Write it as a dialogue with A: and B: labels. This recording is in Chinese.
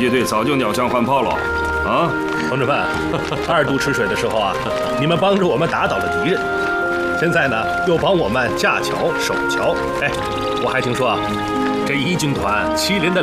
A: 击队早就鸟枪换炮了。啊，
B: 同志们，二渡吃水的时候啊，你们帮助我们打倒了敌人，现在呢又帮我们架桥守桥。哎，我还听说啊，这一军团7连的